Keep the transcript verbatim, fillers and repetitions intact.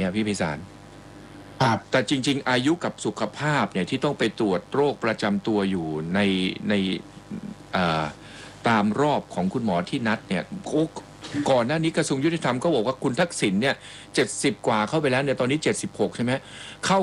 อ่ะพี่ไพศาลครับแต่จริงๆอายุกับสุขภาพเนี่ยที่ต้องไปตรวจโรคประจำตัวอยู่ในในตามรอบของคุณหมอที่นัดเนี่ยก่อนหน้านี้กระทรวงยุติธรรมก็บอกว่าคุณทักษิณเนี่ยเจ็ดสิบกว่าเข้าไปแล้วเนี่ยตอนนี้เจ็ดสิบหกใช่ไหมเข้า